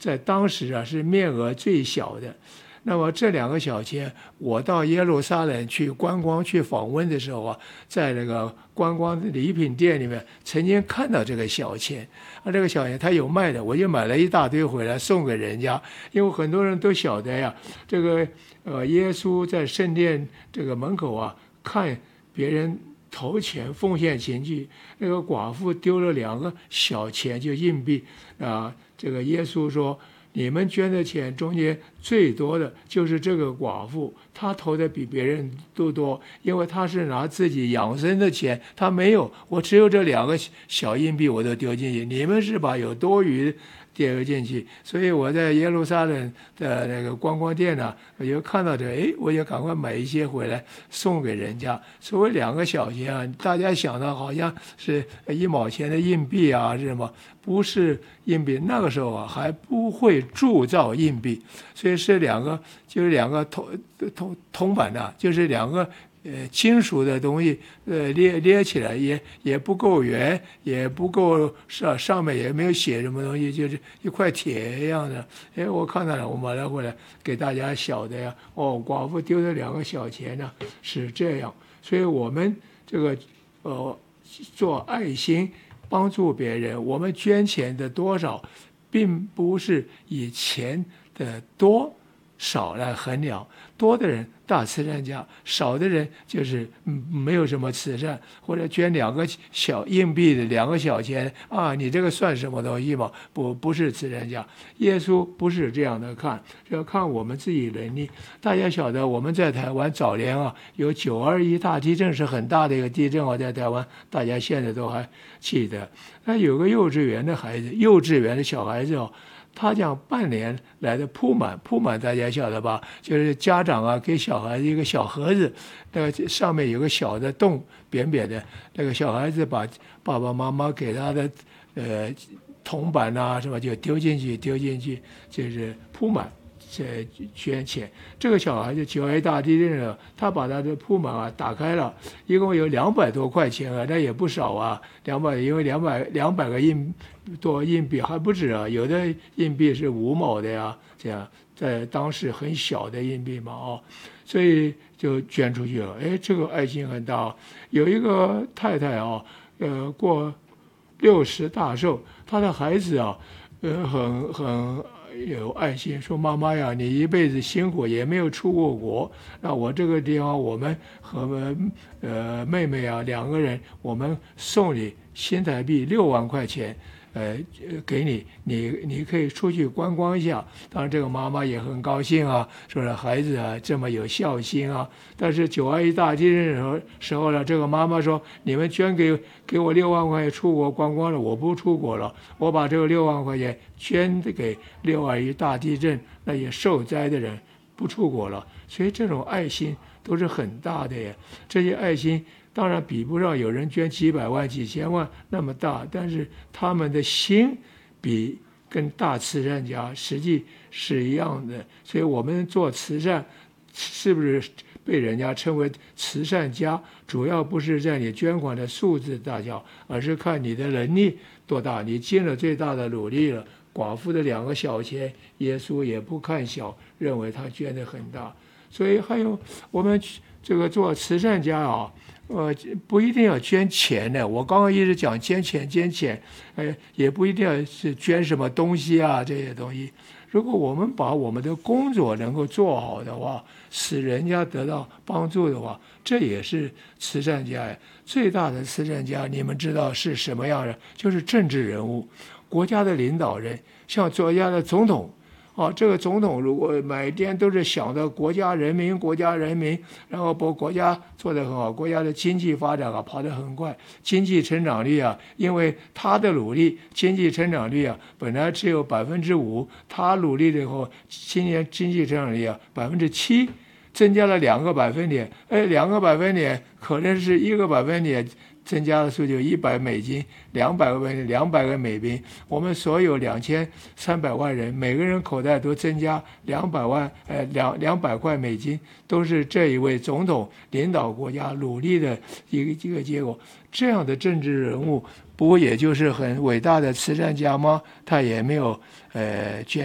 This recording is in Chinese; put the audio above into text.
在当时啊是面额最小的。那么这2个小钱，我到耶路撒冷去观光去访问的时候啊，在那个观光礼品店里面曾经看到这个小钱，这个小钱他有卖的，我就买了一大堆回来送给人家，因为很多人都晓得呀，这个耶稣在圣殿这个门口啊，看别人投钱奉献钱去，那个寡妇丢了2个小钱，就硬币啊，这个耶稣说，你们捐的钱中间最多的就是这个寡妇，她投的比别人都多，因为她是拿自己养生的钱，她没有，我只有这2个小硬币我都丢进去，你们是把有多余丢进去，所以我在耶路撒冷的那个观光店呢，我就看到这，我就赶快买一些回来送给人家。所谓2个小钱啊，大家想的好像是1毛钱的硬币啊，是什么？不是硬币，那个时候啊还不会铸造硬币，所以是就是2个铜板的，就是2个金属的东西，捏起来也不够圆，也不够上面也没有写什么东西，就是一块铁一样的。我看到了，我买了回来给大家晓得呀。寡妇丢的2个小钱呢，是这样。所以我们这个做爱心帮助别人，我们捐钱的多少，并不是以钱的多少来衡量。多的人大慈善家，少的人就是没有什么慈善，或者捐2个小硬币的2个小钱啊，你这个算什么东西嘛？不是慈善家。耶稣不是这样的看，要看我们自己能力。大家晓得我们在台湾早年啊，有921大地震，是很大的一个地震啊，在台湾大家现在都还记得。那有个幼稚园的小孩子哦，他讲半年来的铺满大家晓得吧？就是家长啊给小孩子一个小盒子，那个上面有个小的洞，扁扁的，那个小孩子把爸爸妈妈给他的铜板啊什么就丢进去，就是铺满。捐钱，这个小孩子921大地震了，他把他的铺满啊打开了，一共有200多块钱啊，那也不少啊，200，因为200个硬币还不止啊，有的硬币是5毛的呀，这样在当时很小的硬币嘛所以就捐出去了。这个爱心很大。有一个太太啊，过60大寿，她的孩子啊，很有爱心，说妈妈呀，你一辈子辛苦也没有出过国，那我这个地方我们和妹妹啊2个人，我们送你新台币6万块钱，给你可以出去观光一下。当然这个妈妈也很高兴啊，说是孩子啊这么有孝心啊。但是921大地震的时候呢，这个妈妈说，你们捐给我6万块钱出国观光了，我不出国了，我把这个6万块钱捐给621大地震那些受灾的人，不出国了。所以这种爱心都是很大的耶。这些爱心当然比不上有人捐几百万几千万那么大，但是他们的心跟大慈善家实际是一样的。所以我们做慈善是不是被人家称为慈善家，主要不是在你捐款的数字大小，而是看你的能力多大，你尽了最大的努力了。寡妇的2个小钱，耶稣也不看小，认为他捐得很大。所以还有我们这个做慈善家啊，不一定要捐钱的。我刚刚一直讲捐钱，也不一定要是捐什么东西啊，这些东西。如果我们把我们的工作能够做好的话，使人家得到帮助的话，这也是慈善家呀。最大的慈善家，你们知道是什么样的？就是政治人物，国家的领导人，像国家的总统。这个总统如果每天都是想着国家人民，然后把国家做得很好，国家的经济发展跑得很快，经济成长率啊，因为他的努力，经济成长率啊本来只有5%，他努力了以后，今年经济成长率啊7%，增加了2个百分点，2个百分点可能是1个百分点。增加的数就$100，200个美金，200个美金。我们所有2300万人，每个人口袋都增加200块美金，都是这一位总统领导国家努力的一个结果。这样的政治人物，不过也就是很伟大的慈善家吗？他也没有捐